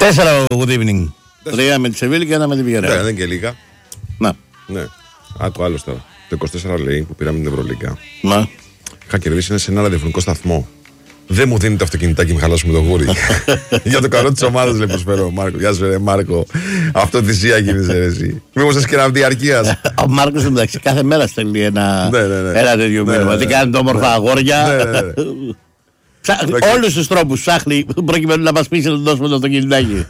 4 good evening. 3 με τη Σεβίλη και 1 με τη Villarreal. Ναι, δεν και λίγα. Να. Ναι. Α, το άλλο τώρα. Το 24 λέει που πήραμε την Ευρωλίγκα. Να. Είχα κερδίσει ένα σε ένα ραδιοφωνικό σταθμό. Δεν μου δίνει το αυτοκινητάκι μου, χαλάσουμε το γούρι. Για το καλό τη ομάδα λέει προσφέρω, Μάρκο. Γεια σου, ρε Μάρκο. Αυτό θυσία γίνεσαι, ρε εσύ. Μήπως είσαι και ένα διαρκεία. Ο Μάρκος εντάξει, κάθε μέρα στέλνει ένα τέτοιο μήνυμα. Τι κάνετε όμορφα αγόρια. Όλους τους τρόπους ψάχνει προκειμένου να μας πείσει να του δώσουμε το αυτοκινητάκι.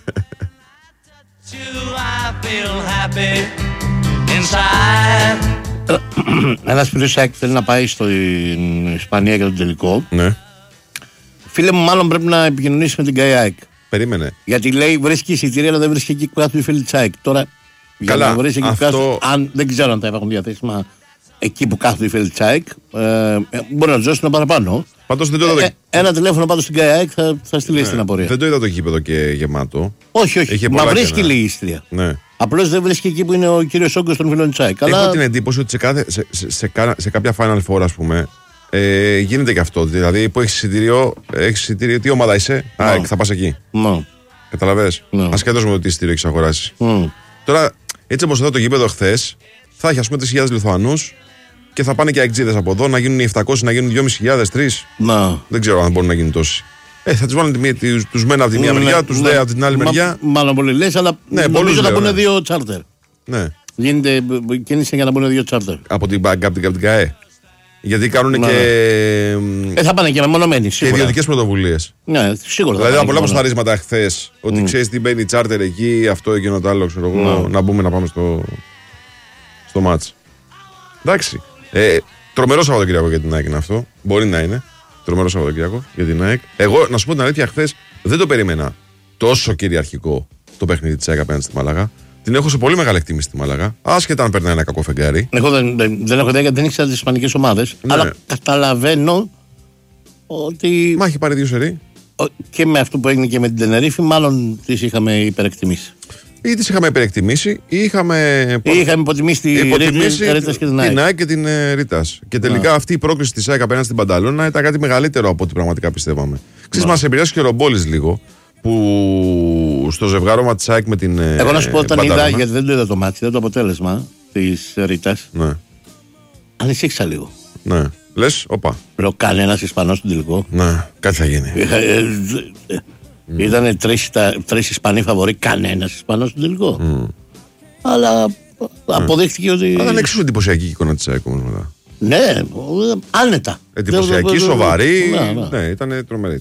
Ένας φίλος θέλει να πάει στην Ισπανία για τον τελικό. Ναι. Φίλε μου, μάλλον πρέπει να επικοινωνήσει με την ΚΑΕΑΕΚ. Περίμενε. Γιατί λέει βρίσκει εισιτήρια, αλλά δεν βρίσκει εκεί που κάθονται οι φίλοι της ΑΕΚ. Τώρα, για να βρει εκεί που κάθονται, αν δεν ξέρω αν τα έχουν διαθέσιμα εκεί που κάθονται οι φίλοι της ΑΕΚ, μπορεί να του δώσουν παραπάνω. Πάντως δεν το είδα. Ένα τηλέφωνο πάντως στην ΚΑΕΑΕΚ θα στείλει στην απορία. Δεν το είδα το γήπεδο και γεμάτο. Όχι. Μα βρίσκει λίγη εισιτήρια. Ναι. Απλώς δεν βρίσκει εκεί που είναι ο κύριος όγκος των φίλων της ΑΕΚ. Έχω την εντύπωση ότι σε κάποια Final Four, ας πούμε, γίνεται και αυτό. Δηλαδή που έχεις εισιτήριο, τι ομάδα είσαι, θα πας εκεί. Καταλαβες. Ασχέτως με το τι εισιτήριο έχεις αγοράσει. Τώρα, έτσι όπως εδώ το γήπεδο χθες, θα έχει ας πούμε 3.000 Λιθουανούς και θα πάνε και αεκτζίδες από εδώ να γίνουν οι 700, να γίνουν 2.500, 3. Δεν ξέρω αν μπορούν να γίνουν τόσοι. Θα τους βάλουν τους μένα από τη μία μεριά, τους δε από την άλλη μεριά. Μάλλον πολύ λες, αλλά νομίζω να μπουν 2 τσάρτερ. Ναι. Γίνεται κίνηση για να μπουν 2 τσάρτερ. Από την ΚΑΕ. Γιατί κάνουν και. Θα πάνε και μεμονωμένοι. Και ιδιωτικές πρωτοβουλίες. Ναι, σίγουρα. Δηλαδή, από πολλά αποσταρίσματα χθες ότι ξέρεις τι μπαίνει τσάρτερ εκεί, αυτό εκείνο το άλλο, ξέρω εγώ, να μπούμε να πάμε στο μάτς. Εντάξει. Τρομερό Σαββατοκύριακο για την ΑΕΚ είναι αυτό. Μπορεί να είναι. Τρομερό Σαββατοκύριακο για την ΑΕΚ. Εγώ, να σου πω την αλήθεια, χθες δεν το περίμενα τόσο κυριαρχικό το παιχνίδι της ΑΕΚ απέναντι στη Μάλαγα. Την έχω σε πολύ μεγάλη εκτίμηση στη Μάλαγα. Άσχετα αν περνάει ένα κακό φεγγάρι. Εγώ δεν έχω δει, δεν ήξερα τις ισπανικές ομάδες. Ναι. Αλλά καταλαβαίνω ότι. Μα έχει πάρει 2 σερί. Και με αυτό που έγινε και με την Τενερίφη, μάλλον τις είχαμε υπερεκτιμήσει. Ή τις είχαμε υπερεκτιμήσει, ή είχαμε υποτιμήσει την ΑΕΚ και την Ρίτας. Και τελικά αυτή η πρόκριση της ΑΕΚ απέναντι στην Πανταλώνα ήταν κάτι μεγαλύτερο από ό,τι πραγματικά πιστεύαμε. Ξέρεις, μας επηρεάσει και ο Ρομπόλης λίγο. Που στο ζευγάρωμα της ΑΕΚ με την. Εγώ να σου πω όταν είδα, γιατί δεν το είδα το μάτι, είδα το αποτέλεσμα της Ρίτας. Ναι. Ανησύχησα λίγο. Ναι. Λες, όπα. Λέω κανένας Ισπανός στον τελικό. Ναι, κάτι θα γίνει. Ήτανε 3 Ισπανοί φαβοροί, κανένας Ισπανός στον τελικό. Αλλά αποδείχθηκε ότι. Αλλά ήταν εξίσου εντυπωσιακή η εικόνα της ΑΕΚ όμως μετά. Ναι, άνετα. Εντυπωσιακή, σοβαρή. Ναι, ήταν τρομερή.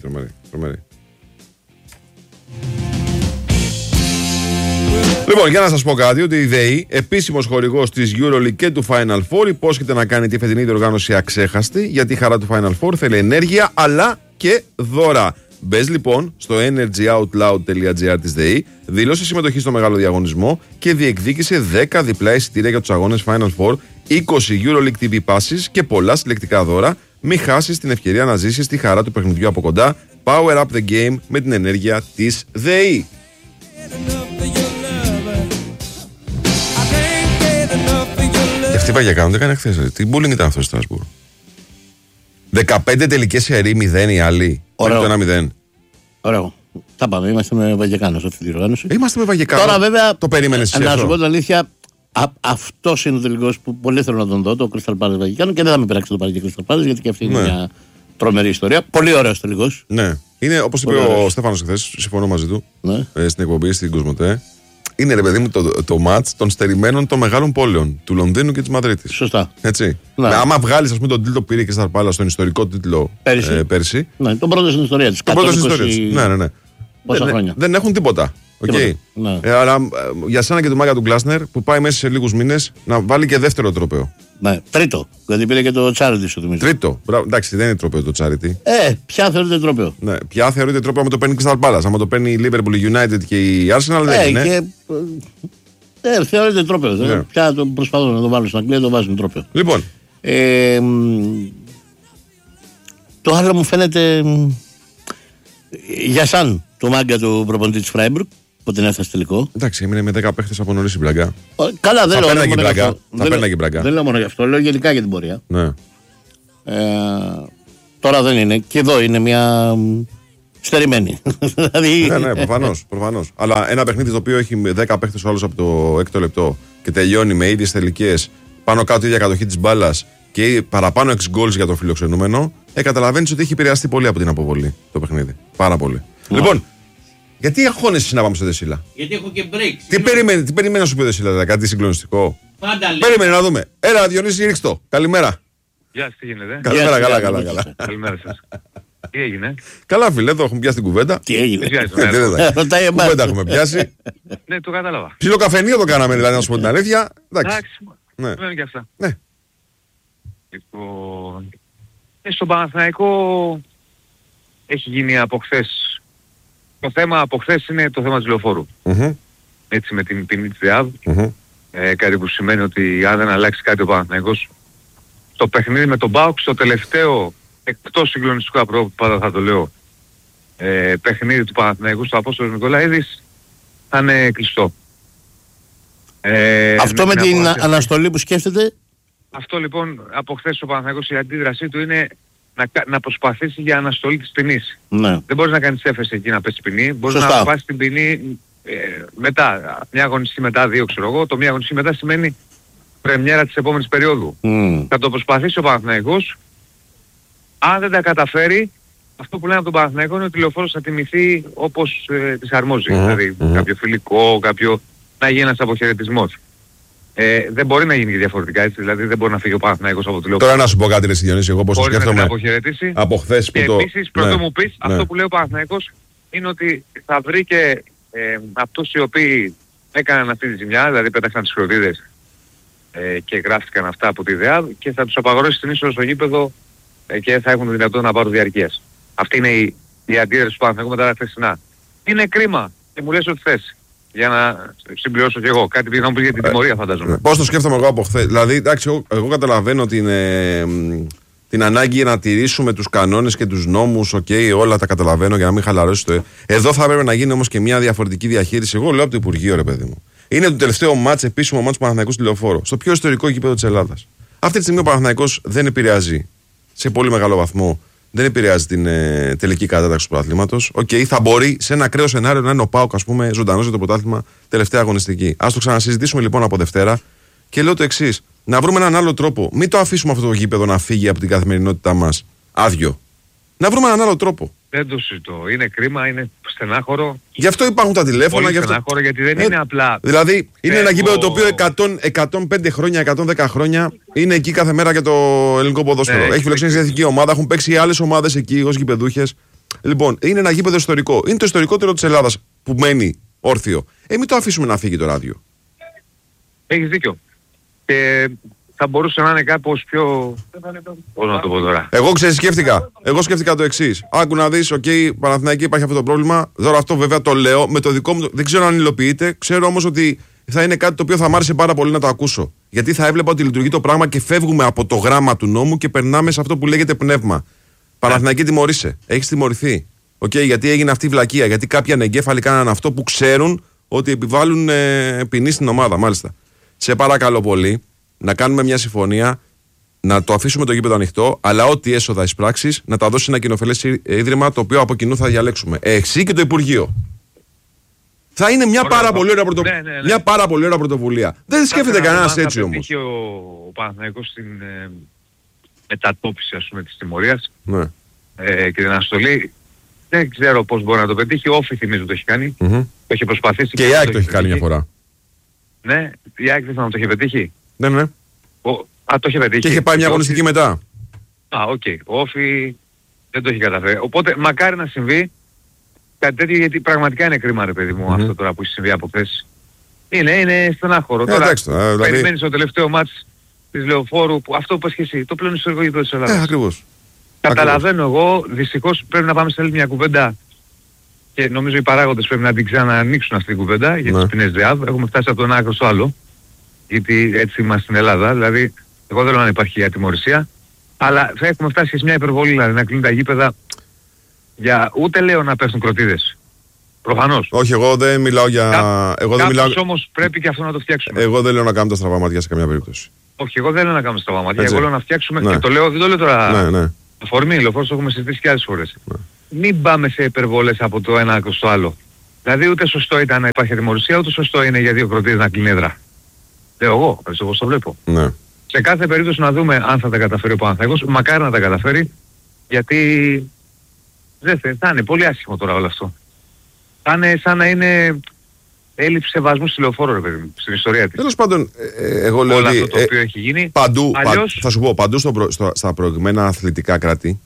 Λοιπόν, για να σας πω κάτι, ότι η ΔΕΗ, επίσημος χορηγός της EuroLeague και του Final Four, υπόσχεται να κάνει τη φετινή διοργάνωση αξέχαστη, γιατί η χαρά του Final Four θέλει ενέργεια αλλά και δώρα. Μπες λοιπόν στο energyoutloud.gr της ΔΕΗ, δήλωσε συμμετοχή στο μεγάλο διαγωνισμό και διεκδίκησε 10 διπλά εισιτήρια για τους αγώνες Final Four, 20 EuroLeague TV passes και πολλά συλλεκτικά δώρα. Μην χάσεις την ευκαιρία να ζήσεις τη χαρά του παιχνιδιού από κοντά. Power up the game με την ενέργεια της ΔΕΗ. Και αυτή η Παγιακάνου δεν έκανε χθες. Τι bullying ήταν αυτό στο Στρασβούργο. 15 τελικές σε αερί, 0 οι άλλοι. Ωραίο. Το 1-0. Ωραίο. Τα πάμε. Είμαστε με Βαγεκάνο σε αυτή τη διοργάνωση. Είμαστε με Βαγεκάνο. Τώρα βέβαια. Το περίμενες εσύ. Να σου πω την αλήθεια. Αυτός είναι ο τελικός που πολύ θέλω να τον δω. Το Crystal Palace Βαγεκάνο. Και δεν θα με πειράξει το πάρει και Crystal Palace γιατί και αυτή είναι μια τρομερή ιστορία. Πολύ ωραίος τελικός. Ναι. Είναι όπως είπε ο Στέφανος χθες. Συμφωνώ μαζί του. Στην εκπομπή στην Κοσμοτέ. Είναι ρε παιδί μου το μάτς των στερημένων των μεγάλων πόλεων του Λονδίνου και της Μαδρίτης. Σωστά. Έτσι. Άμα βγάλεις ας πούμε τον τίτλο που πήρε και στα Πάλα στον ιστορικό τίτλο πέρσι. Ναι, τον πρώτο στην ιστορία της. Τον πρώτο στην ιστορία της. Ναι. Πόσα χρόνια. Δεν έχουν τίποτα. Okay. Αλλά για σένα και τον Μάγκα του Γκλάσνερ που πάει μέσα σε λίγους μήνες να βάλει και δεύτερο τρόπαιο. Ναι, τρίτο. Γιατί πήρε και το Charity σου νομίζω. Τρίτο. Εντάξει, δεν είναι τρόπαιο το Charity. Πια θεωρείται τρόπαιο. Ναι, πια θεωρείται τρόπαιο άμα το παίρνει Crystal Palace. Άμα το παίρνει η Liverpool, United και η Arsenal δεν είναι. Θεωρείται τρόπαιο. Ναι. Πια προσπαθούν να το βάλουν στην Αγγλία, το βάζουν τρόπαιο. Λοιπόν. Το άλλο μου φαίνεται για σαν το Μάγκα του προπονητή της Φράιμπουργκ που την έφτασε τελικό. Εντάξει, έμεινε με 10 παίχτες από νωρίς η Μπράγκα. Καλά, δεν λέω μόνο η Μπράγκα. Δεν λέω μόνο γι' αυτό, λέω γενικά για την πορεία. Ναι. Τώρα δεν είναι. Και εδώ είναι μια στερημένη. Ναι, προφανώς. Αλλά ένα παιχνίδι το οποίο έχει 10 παίχτες ο άλλος από το 6ο λεπτό και τελειώνει με ίδιες τελικές, πάνω κάτω η ίδια κατοχή της μπάλας και παραπάνω 6 γκολς για το φιλοξενούμενο, καταλαβαίνεις ότι έχει επηρεαστεί πολύ από την αποβολή το παιχνίδι. Πάρα πολύ. Λοιπόν, γιατί αγχώνεσαι να πάμε στο Δεσίλα? Γιατί έχω και break. Τι περιμένει να σου πει ο Δεσίλα, δηλαδή, κάτι συγκλονιστικό? Πάντα λέει. Περίμενε να δούμε. Έλα, Διονύση, ρίξ' το. Καλημέρα. Γεια σας, τι γίνεται? Καλημέρα, καλά. Καλημέρα σας. Τι έγινε? Καλά, φίλε, εδώ έχουμε πιάσει την κουβέντα. Τι έγινε? Ρωτάει εμάς. Κουβέντα έχουμε πιάσει. Ναι, το κατάλαβα. Ψιλοκαφενείο το κάναμε, δηλαδή, να σου πω την αλήθεια. Εντάξει, ναι. Μένουν και αυτά. Ναι. Λοιπόν, στον Παναθηναϊκό έχει γίνει από χθες. Το θέμα από χθες είναι το θέμα της Λεωφόρου. Έτσι, με την ποινή της ΔΕΑΒ. Κάτι που σημαίνει ότι αν δεν αλλάξει κάτι ο Παναθηναϊκός, το παιχνίδι με τον ΠΑΟΚ στο τελευταίο, εκτός συγκλονιστικού απρόπου, πάντα θα το λέω, παιχνίδι του Παναθηναϊκού στο Απόστολος Νικολαίδης, θα είναι κλειστό. Αυτό με την αναστολή που σκέφτεται? Αυτό λοιπόν από χθες ο Παναθηναϊκός, η αντίδρασή του είναι να προσπαθήσει για αναστολή της ποινής. Ναι. Δεν μπορείς να κάνεις έφεση εκεί να πέσει ποινή, μπορείς να πας την ποινή μετά, μια αγωνιστή μετά, 2 ξέρω εγώ, το μια αγωνιστή μετά σημαίνει πρεμιέρα της επόμενης περίοδου. Θα το προσπαθήσει ο Παναθηναϊκός. Αν δεν τα καταφέρει, αυτό που λένε από τον Παναθηναϊκό είναι ότι ο Λεωφόρος θα τιμηθεί όπως της αρμόζει. Δηλαδή κάποιο φιλικό, να γίνει ένας αποχαιρετισμός. Δεν μπορεί να γίνει και διαφορετικά, έτσι, δηλαδή δεν μπορεί να φύγει ο Παναθηναϊκός από τη Λεωφόρο. Τώρα να σου πω κάτι, ρε Διονύση, εγώ πώς το σκέφτομαι. Να αποχαιρετήσει. Από χθες που και το... επίσης, πρωτού μου πεις, αυτό που λέει ο Παναθηναϊκός είναι ότι θα βρει και αυτούς οι οποίοι έκαναν αυτή τη ζημιά, δηλαδή πέταξαν τις κροτίδες και γράφτηκαν αυτά από τη ΔΕΑΒ και θα τους απαγορώσει την είσοδο στο γήπεδο και θα έχουν τη δυνατότητα να πάρουν διαρκείας. Αυτή είναι η αντίδραση του Παναθηναϊκού μετά τα χθεσινά. Είναι κρίμα και μου λες ότι θες. Για να συμπληρώσω και εγώ. Κάτι πήγα να μου πει για την τιμωρία, φαντάζομαι. Πώς το σκέφτομαι εγώ από χθες. Δηλαδή, εντάξει, εγώ καταλαβαίνω την ανάγκη να τηρήσουμε τους κανόνες και τους νόμους. Όλα τα καταλαβαίνω για να μην χαλαρώσει το. Εδώ θα έπρεπε να γίνει όμως και μια διαφορετική διαχείριση. Εγώ λέω από το Υπουργείο, ρε παιδί μου. Είναι το τελευταίο μάτς, επίσημο μάτς του Παναθηναϊκού στη Λεωφόρο. Στο πιο ιστορικό γήπεδο της Ελλάδας. Αυτή τη στιγμή ο Παναθηναϊκός δεν επηρεάζει σε πολύ μεγάλο βαθμό. Δεν επηρεάζει την τελική κατάταξη του πρωταθλήματος. Θα μπορεί σε ένα ακραίο σενάριο να είναι ο ΠΑΟΚ, ας πούμε, ζωντανός για το πρωτάθλημα τελευταία αγωνιστική. Ας το ξανασυζητήσουμε λοιπόν από Δευτέρα. Και λέω το εξής: να βρούμε έναν άλλο τρόπο. Μην το αφήσουμε αυτό το γήπεδο να φύγει από την καθημερινότητά μας άδειο. Να βρούμε έναν άλλο τρόπο. Δεν το συζητώ. Είναι κρίμα, είναι στενάχωρο. Γι' αυτό υπάρχουν τα τηλέφωνα. Πολύ στενάχωρο, γιατί δεν είναι απλά. Δηλαδή, είναι ένα γήπεδο το οποίο 105 χρόνια, 110 χρόνια είναι εκεί κάθε μέρα για το ελληνικό ποδόσφαιρο. Έχει φιλοξενήσει η εθνική ομάδα, έχουν παίξει άλλες ομάδες εκεί ως γηπεδούχες. Λοιπόν, είναι ένα γήπεδο ιστορικό. Είναι το ιστορικότερο της Ελλάδας που μένει όρθιο. Μην το αφήσουμε να φύγει το ράδιο. Έχεις δίκιο. Και θα μπορούσε να είναι κάπως πιο... Πώς να το πω τώρα. Εγώ σκέφτηκα το εξής. Άκου να δεις, Παναθηναϊκή υπάρχει αυτό το πρόβλημα. Τώρα αυτό βέβαια το λέω με το δικό μου. Δεν ξέρω αν υλοποιείται. Ξέρω όμως ότι θα είναι κάτι το οποίο θα μ' άρεσε πάρα πολύ να το ακούσω. Γιατί θα έβλεπα ότι λειτουργεί το πράγμα και φεύγουμε από το γράμμα του νόμου και περνάμε σε αυτό που λέγεται πνεύμα. Παναθηναϊκή, τιμωρείσαι. Έχεις τιμωρηθεί. Γιατί έγινε αυτή η βλακεία. Γιατί κάποιοι ανεγκέφαλοι κάναν αυτό που ξέρουν ότι επιβάλλουν ποινή στην ομάδα. Μάλιστα. Σε παρακαλώ πολύ να κάνουμε μια συμφωνία, να το αφήσουμε το γήπεδο ανοιχτό, αλλά ό,τι έσοδα εισπράξεις να τα δώσει ένα κοινοφελές ίδρυμα το οποίο από κοινού θα διαλέξουμε. Εσύ και το Υπουργείο. Θα είναι μια πάρα πολύ ωραία πρωτοβουλία. Δεν σκέφτεται κανένας έτσι όμως. Είχε ο Παναθηναϊκός στην μετατόπιση, ας πούμε, της τιμωρίας και την αναστολή. Δεν ξέρω πώς μπορεί να το πετύχει. Ο Όφη θυμίζω το έχει κάνει. Το έχει προσπαθήσει. Και η ΑΕΚ το έχει κάνει μια φορά. Ναι, η ΑΕΚ δεν θα το έχει πετύχει. Ναι. Το είχε πετύχει. Και είχε πάει μια αγωνιστική μετά. Ο Όφη δεν το έχει καταφέρει. Οπότε μακάρι να συμβεί κάτι τέτοιο, γιατί πραγματικά είναι κρίμα, ρε παιδί μου, αυτό τώρα που έχει συμβεί από χθες. Είναι στενάχωρο. Τώρα περιμένεις το τελευταίο μάτς της Λεωφόρου, που αυτό που έχεις εσύ, το πλέον ιστορικό γήπεδο της Ελλάδας. Ακριβώς. Καταλαβαίνω εγώ, δυστυχώς πρέπει να πάμε σε άλλη μια κουβέντα και νομίζω οι παράγοντες πρέπει να την ξαναανοίξουν αυτή την κουβέντα για τις ποινές ΔΕΑΒ. Έχουμε φτάσει από το ένα άκρο στο άλλο, γιατί έτσι είμαστε στην Ελλάδα. Δηλαδή, εγώ δεν λέω να υπάρχει ατιμωρησία, αλλά θα έχουμε φτάσει σε μια υπερβολή, δηλαδή να κλείνουν τα γήπεδα. Ούτε λέω να πέφτουν κροτίδες. Προφανώς. Όχι, εγώ δεν μιλάω για... Κάπως όμως πρέπει και αυτό να το φτιάξουμε. Εγώ δεν λέω να κάνουμε τα στραβά μάτια σε καμία περίπτωση. Όχι, εγώ δεν λέω να κάνουμε στραβά μάτια. Εγώ λέω να φτιάξουμε, και το λέω, δεν το λέω τώρα αφορμή, Λεωφόρος, το έχουμε συζητήσει και άλλες φορές. μην πάμε σε υπερβολές από το ένα άκρο στο άλλο. Δηλαδή ούτε σωστό ήταν να υπάρχει ατιμωρησία, ούτε σωστό είναι για 2 κροτίδες να κλείνει έδρα. Λέω εγώ, έτσι όπως το βλέπω. Ναι. Σε κάθε περίπτωση να δούμε αν θα τα καταφέρει ο Παναθηναϊκός. Μακάρι να τα καταφέρει, γιατί θα είναι πολύ άσχημο τώρα όλο αυτό. Θα είναι σαν να είναι έλλειψη σεβασμού στη Λεωφόρο, ρε παιδί μου, στην ιστορία της. Τέλος πάντων, εγώ λέω όλο ότι αυτό το οποίο έχει γίνει. παντού, αλλιώς... θα σου πω, παντού στα προηγμένα αθλητικά κράτη,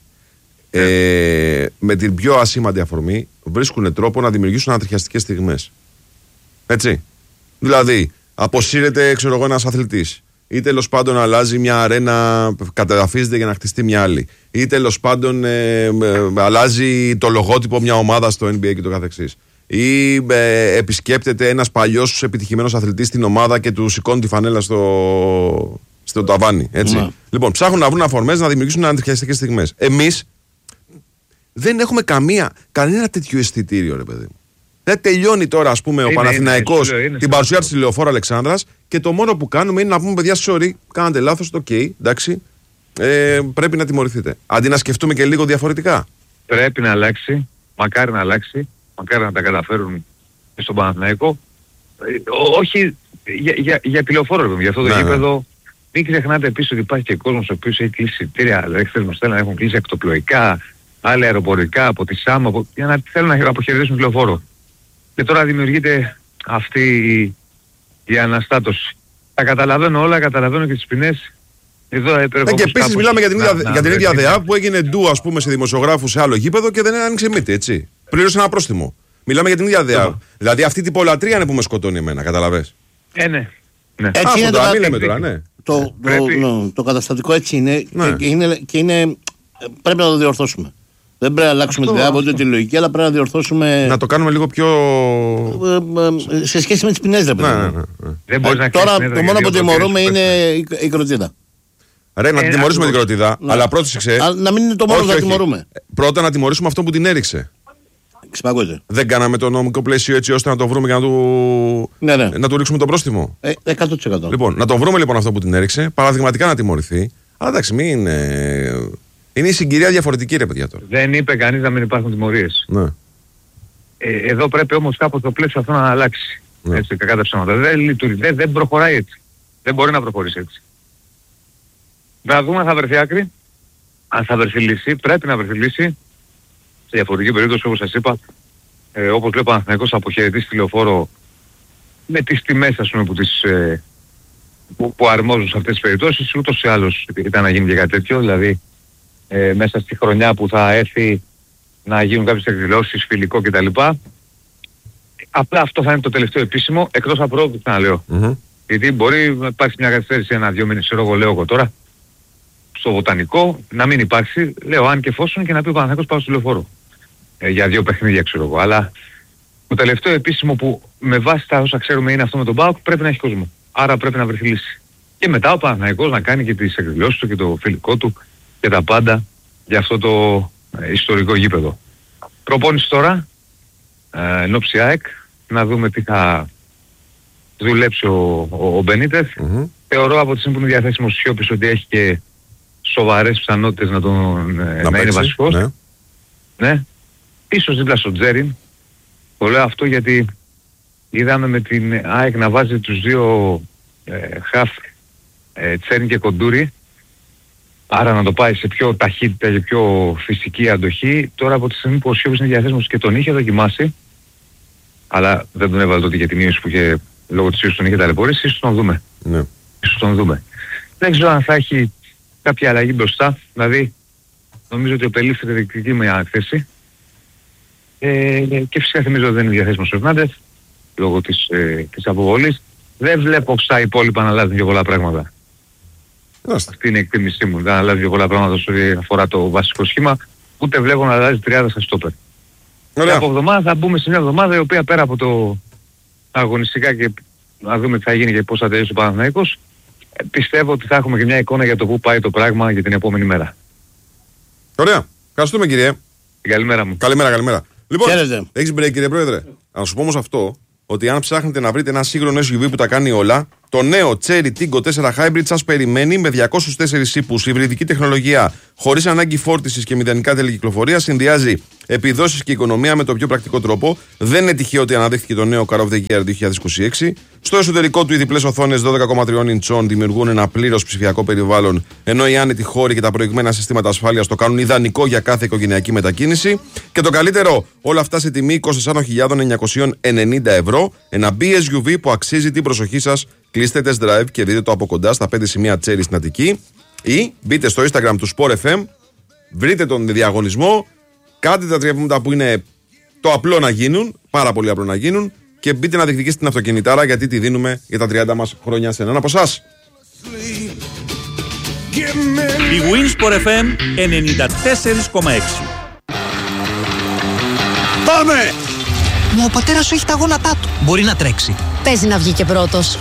με την πιο ασήμαντη αφορμή, βρίσκουν τρόπο να δημιουργήσουν ανατριχιαστικές στιγμές. Έτσι. Δηλαδή, αποσύρεται, ξέρω εγώ, ένας αθλητής. Ή τέλος πάντων αλλάζει μια αρένα, καταδαφίζεται για να χτιστεί μια άλλη. Ή τέλος πάντων αλλάζει το λογότυπο μια ομάδα στο NBA και το καθεξής. Ή επισκέπτεται ένας παλιός επιτυχημένος αθλητής στην ομάδα και του σηκώνει τη φανέλα στο ταβάνι. Έτσι. Ναι. Λοιπόν, ψάχνουν να βρουν αφορμές να δημιουργήσουν ανατριχιαστικές στιγμές. Εμείς δεν έχουμε κανένα τέτοιο αισθητήριο, ρε παιδί μου. Δεν τελειώνει τώρα, ας πούμε, ο Παναθηναϊκός την παρουσία της Λεωφόρου Αλεξάνδρας και το μόνο που κάνουμε είναι να πούμε, παιδιά, sorry, κάνατε λάθος, το OK, εντάξει, πρέπει να τιμωρηθείτε. Αντί να σκεφτούμε και λίγο διαφορετικά. Πρέπει να αλλάξει, μακάρι να αλλάξει, μακάρι να τα καταφέρουν στον Παναθηναϊκό. Όχι για τη Λεωφόρο, για αυτό το γήπεδο. Μην ξεχνάτε επίσης ότι υπάρχει και κόσμος ο οποίος έχει κλείσει εισιτήρια, να έχουν κλείσει ακτοπλοϊκά, άλλα αεροπορικά από τη ΣΑΜ, για να θέλουν να αποχαιρετήσουν τη Λεωφόρο. Και τώρα δημιουργείται αυτή η αναστάτωση. Τα καταλαβαίνω όλα, καταλαβαίνω και τις ποινές. Εδώ έπρεπε. Και επίσης μιλάμε για την ίδια ΔΕΑ που έγινε ντου, ας πούμε, σε δημοσιογράφους σε άλλο γήπεδο και δεν άνοιξε μύτη, έτσι. Πλήρωσε ένα πρόστιμο. Μιλάμε για την ίδια ΔΕΑ. Δηλαδή αυτή την πολλατρία είναι που με σκοτώνει εμένα, καταλαβες. Ναι. Έτσι είναι το λέμε τώρα, ναι. Το καταστατικό έτσι είναι, και πρέπει να το διορθώσουμε. Δεν πρέπει να αλλάξουμε τη ΔΕΑ, ούτε τη λογική, αλλά πρέπει να διορθώσουμε. Να το κάνουμε λίγο πιο. Σε σχέση με τις ποινές, δεν πρέπει. Τώρα το μόνο που τιμωρούμε είναι η κροτίδα. Ρε, να την τιμωρήσουμε την κροτίδα, αλλά πρόσεξε. Να μην είναι το μόνο που θα τιμωρούμε. Πρώτα να τιμωρήσουμε αυτό που την έριξε. Ξυπακούεται. Δεν κάναμε το νομικό πλαίσιο έτσι ώστε να το βρούμε και να του ρίξουμε το πρόστιμο. 100%. Λοιπόν, να το βρούμε λοιπόν αυτό που την έριξε, παραδειγματικά να τιμωρηθεί. Αλλά εντάξει, μην. Είναι η συγκυρία διαφορετική, ρε παιδιά τώρα. Δεν είπε κανείς να μην υπάρχουν τιμωρίες. Ναι. Εδώ πρέπει όμως κάπως το πλαίσιο αυτό να αλλάξει. Ναι. Έτσι, κακά τα ψέματα. Δεν λειτουργεί, δεν προχωράει έτσι. Δεν μπορεί να προχωρήσει έτσι. Να δούμε αν θα βρεθεί άκρη. Αν θα βρεθεί λύση, πρέπει να βρεθεί λύση. Σε διαφορετική περίπτωση, όπως σας είπα, όπως λέει ο Παναθηναϊκός, αποχαιρετήσει τη Λεωφόρο με τις τιμές, ας πούμε, που αρμόζουν σε αυτές τις περιπτώσεις. Ούτως ή άλλως ήταν να γίνει και κάτι τέτοιο, δηλαδή μέσα στη χρονιά που θα έρθει να γίνουν κάποιες εκδηλώσεις, φιλικό κτλ. Απλά αυτό θα είναι το τελευταίο επίσημο, εκτός από πρόβλημα, να λέω. Γιατί μπορεί να υπάρξει μια καθυστέρηση 1-2 μήνες, λέω εγώ τώρα, στο Βοτανικό, να μην υπάρξει, λέω αν και εφόσον, και να πει ο Παναθηναϊκός πάω στο Λεωφόρο. Για 2 παιχνίδια, ξέρω εγώ. Αλλά το τελευταίο επίσημο που με βάση τα όσα ξέρουμε είναι αυτό με τον ΠΑΟΚ, πρέπει να έχει κόσμο. Άρα πρέπει να βρεθεί λύση. Και μετά ο Παναθηναϊκός να κάνει και τις εκδηλώσεις του και το φιλικό του και τα πάντα για αυτό το ιστορικό γήπεδο. Προπόνηση τώρα, ενόψει ΑΕΚ, να δούμε τι θα δουλέψει ο Μπενίτεθ. Θεωρώ από τη στιγμή που είναι διαθέσιμος Σιώπης ότι έχει και σοβαρές πιθανότητες να είναι βασικός. Ναι. Ίσως δίπλα στο Τζέριν. Το λέω αυτό γιατί είδαμε με την ΑΕΚ να βάζει τους δύο χαφ, Τσέριν και Κοντούρι. Άρα να το πάει σε πιο ταχύτητα και πιο φυσική αντοχή. Τώρα από τη στιγμή που ο Σιώπης είναι διαθέσιμος και τον είχε δοκιμάσει, αλλά δεν τον έβαλε τότε για την ίωση που είχε, λόγω της ίωσης τον είχε ταλαιπωρήσει, ίσως τον δούμε. Ναι. Ίσως τον δούμε. Δεν ξέρω αν θα έχει κάποια αλλαγή μπροστά. Δηλαδή νομίζω ότι ο Πελής θα διεκδικεί μια θέση. Και φυσικά θυμίζω ότι δεν είναι διαθέσιμος ο Ερνάντεθ λόγω της αποβολής. Δεν βλέπω στα υπόλοιπα να αλλάζουν και πολλά πράγματα. Αυτή είναι η εκτίμησή μου. Δεν αλλάζει πολλά πράγματα όσον αφορά το βασικό σχήμα. Ούτε βλέπω να αλλάζει τριάδα στα στόπερ. Από εβδομάδα θα μπούμε σε μια εβδομάδα η οποία πέρα από το αγωνιστικά και να δούμε τι θα γίνει και πώς θα τελειώσει ο Παναθηναϊκός, πιστεύω ότι θα έχουμε και μια εικόνα για το πού πάει το πράγμα για την επόμενη μέρα. Ωραία. Ευχαριστούμε, κύριε. Καλημέρα μου. Καλημέρα. Λοιπόν, έχεις break, κύριε Πρόεδρε. Να σου πω όμως αυτό, ότι αν ψάχνετε να βρείτε ένα σύγχρονο SUV που τα κάνει όλα, το νέο Chery Tiggo 4 Hybrid σας περιμένει με 204 ύπους, υβριδική τεχνολογία, χωρίς ανάγκη φόρτισης και μηδενικά τέλη κυκλοφορίας, συνδυάζει επιδόσεις και οικονομία με τον πιο πρακτικό τρόπο. Δεν είναι τυχαίο ότι αναδείχθηκε το νέο Car of the Year 2026. Στο εσωτερικό του οι διπλές οθόνες 12,3 ιντσών δημιουργούν ένα πλήρως ψηφιακό περιβάλλον, ενώ οι άνετοι χώροι και τα προηγμένα συστήματα ασφάλειας το κάνουν ιδανικό για κάθε οικογενειακή μετακίνηση. Και το καλύτερο, όλα αυτά σε τιμή 24.990 ευρώ. Ένα BSUV που αξίζει την προσοχή σας. Κλείστε test drive και δείτε το από κοντά στα 5 σημεία Chery στην Αττική. Ή μπείτε στο Instagram του Sport FM, βρείτε τον διαγωνισμό, κάντε τα 3 βήματα που είναι το απλό να γίνουν, πάρα πολύ απλό να γίνουν, και μπείτε να διεκδικήσετε την αυτοκινητάρα, γιατί τη δίνουμε για τα 30 μας χρόνια σε έναν από εσάς. Η Winsport FM 94,6. Πάμε! Μα ο πατέρας σου έχει τα γόνατά του. Μπορεί να τρέξει. Παίζει να βγει και πρώτος.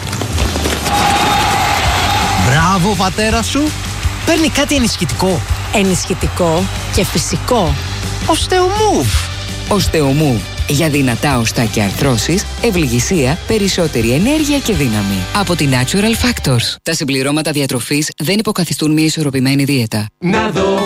Μπράβο, πατέρα σου. Παίρνει κάτι ενισχυτικό. Ενισχυτικό και φυσικό. Οστεομούβ. Οστεομούβ. Για δυνατά οστά και αρθρώσεις, ευληγησία, περισσότερη ενέργεια και δύναμη. Από τη Natural Factors. Τα συμπληρώματα διατροφής δεν υποκαθιστούν μια ισορροπημένη δίαιτα. Να δω